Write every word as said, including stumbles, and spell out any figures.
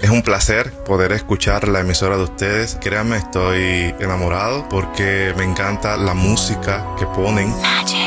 Es un placer poder escuchar la emisora de ustedes. Créanme, estoy enamorado porque me encanta la música que ponen. Magic.